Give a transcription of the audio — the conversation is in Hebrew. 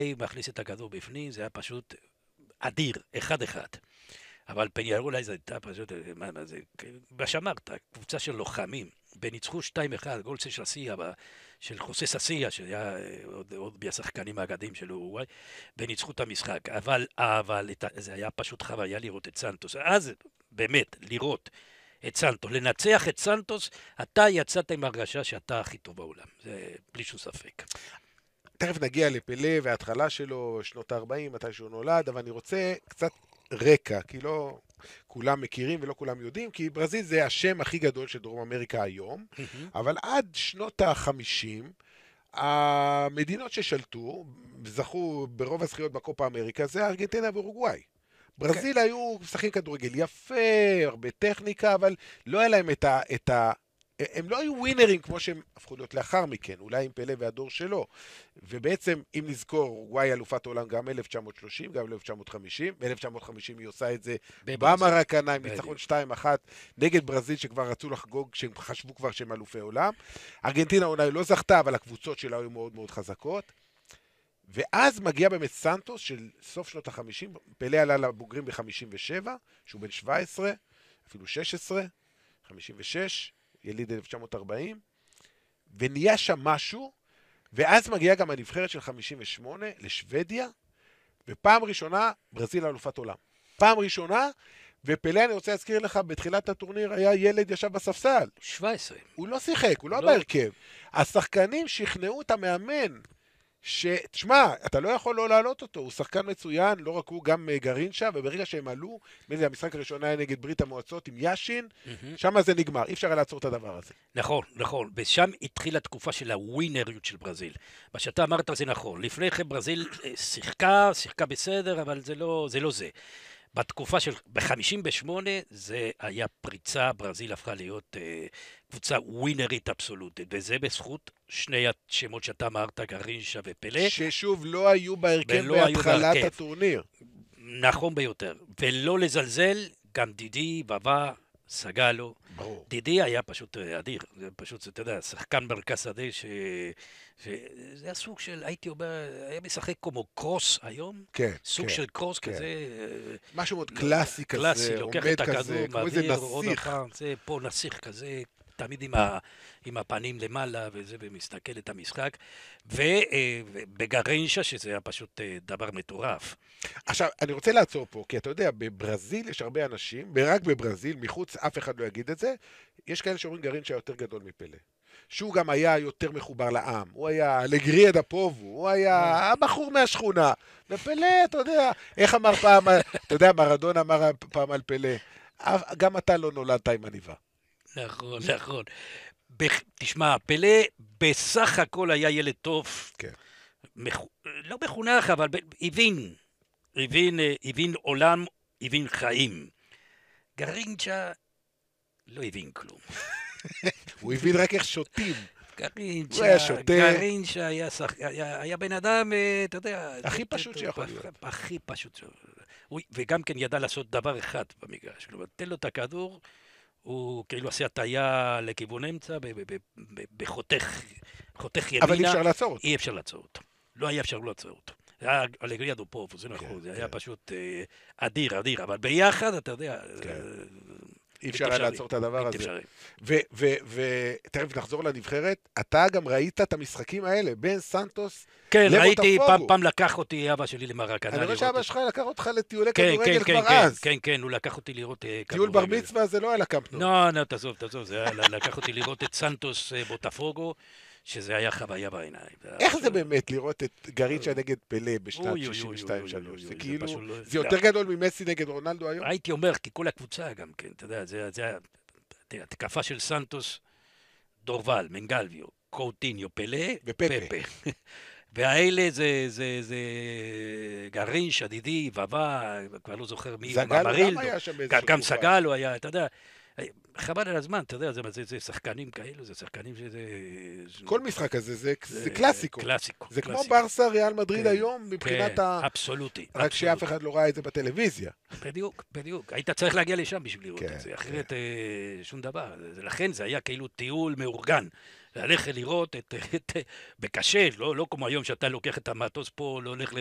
מכניס את הכדור בפנים, זה היה פשוט אדיר, אחד אחד. אבל פניירול אז הייתה פשוט, מה זה, מה שאמרת, קבוצה של לוחמים, וניצחו 2-1, גול של ססיה, של חוסה ססיה, שהיה עוד מהשחקנים האגדיים של אורוגוואי, וניצחו את המשחק. אבל זה היה פשוט חוויה לראות את סנטוס. אז באמת, לראות את סנטוס, לנצח את סנטוס, אתה יצאת עם הרגשה שאתה הכי טוב בעולם. זה בלי שום ספק. תכף נגיע לפלה וההתחלה שלו, שנות ה-40, מתי שהוא נולד, אבל אני רוצה קצת רקע, כי לא כולם מכירים ולא כולם יודעים, כי ברזיל זה השם הכי גדול של דרום אמריקה היום, אבל עד שנות ה-50, המדינות ששלטו, זכו ברוב הזכיות בקופה אמריקה, זה ארגנטינה ואורוגוואי. ברזיל היו משחקים כדורגל יפה, הרבה טכניקה, אבל לא היה להם הם לא היו ווינרים כמו שהם הפכו להיות לאחר מכן, אולי עם פלה והדור שלו. ובעצם, אם נזכור, אורוגוואי אלופת העולם גם 1930, גם 1950. ב-1950 היא עושה את זה במרקנה, עם ניצחון 2-1 נגד ברזיל, שכבר רצו לחגוג, שהם חשבו כבר שהם אלופי עולם. ארגנטינה אולי לא זכתה, אבל הקבוצות שלה היו מאוד מאוד חזקות. ואז מגיע באמת סנטוס של סוף שנות ה-50, פלה עלה לבוגרים ב-57, שהוא בן 17, אפילו 16, 56, יליד 1940, ונהיה שם משהו, ואז מגיעה גם הנבחרת של 58 לשוודיה, ופעם ראשונה ברזיל אלופת עולם. פעם ראשונה, ופלה, אני רוצה להזכיר לך, בתחילת הטורניר היה ילד ישב בספסל. 17. הוא לא שיחק, הוא לא בהרכב. השחקנים שכנעו את המאמן, תשמע, אתה לא יכול לא להעלות אותו, הוא שחקן מצוין, לא רק הוא, גם גרינשה, וברגע שהם עלו, המשחק הראשון היה נגד ברית המועצות עם יאשין, שם זה נגמר, אי אפשר היה לעצור את הדבר הזה. נכון, נכון, ושם התחילה תקופה של הווינריות של ברזיל. מה שאתה אמרת זה נכון, לפני כן ברזיל שיחקה בסדר, אבל זה לא זה. בתקופה של, ב-58 זה היה פריצה, ברזיל הפכה להיות קבוצה ווינרית אבסולוטית, וזה בזכות שני השמות שאתה אמרת, גרינשה ופלה. ששוב לא היו בהרכב בהתחלת הטורניר. נכון ביותר, ולא לזלזל, גם דידי, בבא, סגלו. ברור. דידי היה פשוט אדיר, זה פשוט, אתה יודע, שחקן מרכז שדה זה היה סוג של, הייתי אומר, היה משחק כמו קרוס היום, כן, סוג של קרוס כזה. משהו מאוד קלאסי כזה, קלאסי, לוקח את הכדור, מעביר, עוד הפעם, זה פה נסיך כזה, תמיד עם הפנים למעלה וזה, ומסתכל את המשחק, ובגרינשה, שזה היה פשוט דבר מטורף. עכשיו, אני רוצה לעצור פה, כי אתה יודע, בברזיל יש הרבה אנשים, רק בברזיל, מחוץ, אף אחד לא יגיד את זה, יש כאלה שאומרים גרינשה יותר גדול מפלה. שהוא גם היה יותר מחובר לעם, הוא היה לגריה דה פובו, הוא היה הבחור מהשכונה, ופלה, אתה יודע, איך אמר פעם, אתה יודע, מרדון אמר פעם על פלה, גם אתה לא נולדת עם עניבה. נכון, נכון. תשמע, פלה בסך הכל היה ילד טוב, כן. לא מחונך, אבל הבין עולם, הבין חיים. גרינצ'ה לא הבין כלום. הוא הבין רק איך שותים. גרינצ'ה היה בן אדם, אתה יודע... הכי פשוט שיכול להיות. הכי פשוט. וגם כן ידע לעשות דבר אחד במגרש. כלומר, תן לו את הכדור, הוא כאילו עושה הטיה לכיוון אמצע, בחותך ימינה. אבל אי אפשר לעצור אותו. אי אפשר לעצור אותו. לא היה אפשר לעצור אותו. זה היה אלגריה דו פובו, זה נכון. זה היה פשוט אדיר, אבל ביחד, אתה יודע... אי אפשר היה לעצור את הדבר הזה. ותכף נחזור לנבחרת, אתה גם ראית את המשחקים האלה, בין סנטוס לבוטפוגו. כן, ראיתי, פעם לקח אותי אבא שלי למרקנה. אני רואה שאבא שלך לקח אותך לטיולי כדורגל כבר אז. כן, הוא לקח אותי לראות כדורגל. טיול בר מצווה זה לא היה לקמפנו. לא, תעזוב, זה היה לקח אותי לראות את סנטוס בוטפוגו, שזה היה חוויה בעיניים. איך זה באמת לראות את גרינצ'ה נגד פלה בשנת 62-3? זה כאילו, זה יותר גדול ממסי נגד רונלדו היום? הייתי אומר, כי כל הקבוצה גם כן, אתה יודע, זה התקפה של סנטוס, דורבל, מנגלביו, קוטיניו, פלה ופפה. והאלה זה גרינצ'ה, דידי, בבא, כבר לא זוכר מי, גם סגלו היה, אתה יודע, חבל על הזמן, אתה יודע, זה שחקנים כאלו, זה שחקנים שזה... כל משחק הזה, זה קלאסיקו. קלאסיקו. זה כמו ברסה, ריאל מדריד היום, מבחינת ה... אבסולוטי. רק שאף אחד לא ראה את זה בטלוויזיה. בדיוק. היית צריך להגיע לשם בשביל לראות את זה, אחרת שום דבר. לכן זה היה כאילו טיול מאורגן ללכת לראות בקשה, לא כמו היום שאתה לוקח את המטוס פה, לא הולך